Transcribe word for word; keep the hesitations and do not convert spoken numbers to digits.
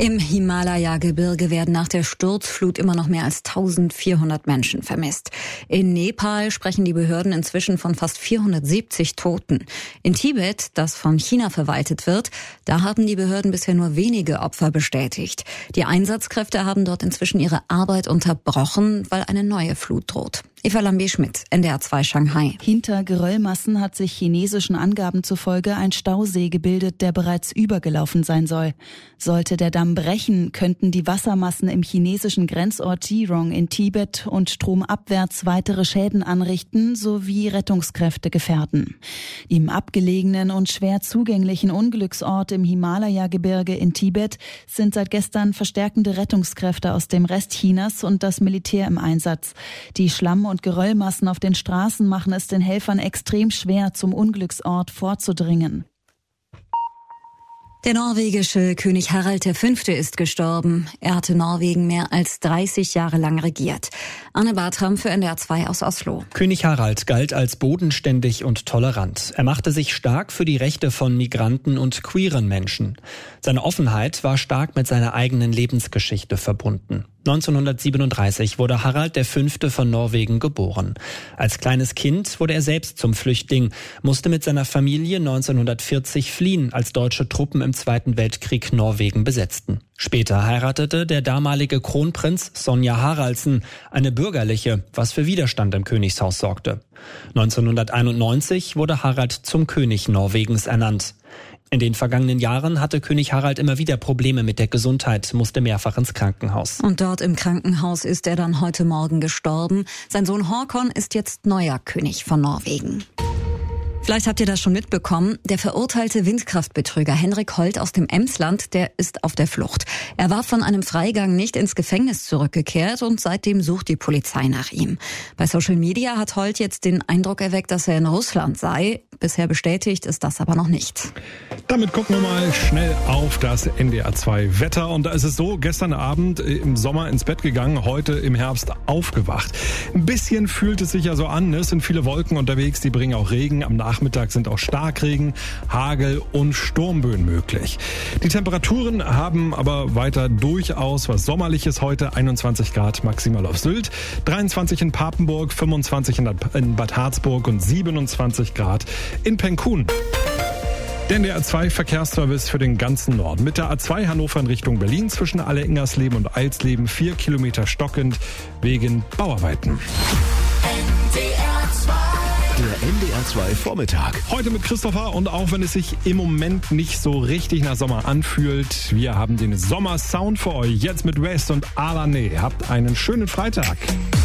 Im Himalaya-Gebirge werden nach der Sturzflut immer noch mehr als eintausendvierhundert Menschen vermisst. In Nepal sprechen die Behörden inzwischen von fast vierhundertsiebzig Toten. In Tibet, das von China verwaltet wird, da haben die Behörden bisher nur wenige Opfer bestätigt. Die Einsatzkräfte haben dort inzwischen ihre Arbeit unterbrochen, weil eine neue Flut droht. Eva Lambe-Schmidt, N D R zwei Shanghai. Hinter Geröllmassen hat sich chinesischen Angaben zufolge ein Stausee gebildet, der bereits übergelaufen sein soll. Sollte der Damm brechen, könnten die Wassermassen im chinesischen Grenzort Jirong in Tibet und stromabwärts weitere Schäden anrichten sowie Rettungskräfte gefährden. Im abgelegenen und schwer zugänglichen Unglücksort im Himalaya-Gebirge in Tibet sind seit gestern verstärkende Rettungskräfte aus dem Rest Chinas und das Militär im Einsatz. Die Schlamm- und Geröllmassen auf den Straßen machen es den Helfern extrem schwer, zum Unglücksort vorzudringen. Der norwegische König Harald der Fünfte ist gestorben. Er hatte Norwegen mehr als dreißig Jahre lang regiert. Anne Bartram für N D R zwei aus Oslo. König Harald galt als bodenständig und tolerant. Er machte sich stark für die Rechte von Migranten und queeren Menschen. Seine Offenheit war stark mit seiner eigenen Lebensgeschichte verbunden. neunzehnhundertsiebenunddreißig wurde Harald der Fünfte von Norwegen geboren. Als kleines Kind wurde er selbst zum Flüchtling, musste mit seiner Familie neunzehnhundertvierzig fliehen, als deutsche Truppen im Zweiten Weltkrieg Norwegen besetzten. Später heiratete der damalige Kronprinz Sonja Haraldsen, eine bürgerliche, was für Widerstand im Königshaus sorgte. neunzehnhunderteinundneunzig wurde Harald zum König Norwegens ernannt. In den vergangenen Jahren hatte König Harald immer wieder Probleme mit der Gesundheit, musste mehrfach ins Krankenhaus. Und dort im Krankenhaus ist er dann heute Morgen gestorben. Sein Sohn Håkon ist jetzt neuer König von Norwegen. Vielleicht habt ihr das schon mitbekommen. Der verurteilte Windkraftbetrüger Henrik Holt aus dem Emsland, der ist auf der Flucht. Er war von einem Freigang nicht ins Gefängnis zurückgekehrt und seitdem sucht die Polizei nach ihm. Bei Social Media hat Holt jetzt den Eindruck erweckt, dass er in Russland sei. Bisher bestätigt ist das aber noch nicht. Damit gucken wir mal schnell auf das N D R zwei Wetter. Und da ist es so, gestern Abend im Sommer ins Bett gegangen, heute im Herbst aufgewacht. Ein bisschen fühlt es sich ja so an, es sind viele Wolken unterwegs, die bringen auch Regen. Am Nachmittag sind auch Starkregen, Hagel und Sturmböen möglich. Die Temperaturen haben aber weiter durchaus was Sommerliches heute. einundzwanzig Grad maximal auf Sylt, dreiundzwanzig in Papenburg, fünfundzwanzig in Bad Harzburg und siebenundzwanzig Grad in Penkun. Der N D R zwei Verkehrsservice für den ganzen Norden. Mit der A zwei Hannover in Richtung Berlin zwischen Alle-Ingersleben und Eilsleben vier Kilometer stockend wegen Bauarbeiten. Der N D R zwei Vormittag. Heute mit Christopher und auch wenn es sich im Moment nicht so richtig nach Sommer anfühlt, wir haben den Sommersound für euch. Jetzt mit West und Alane. Habt einen schönen Freitag.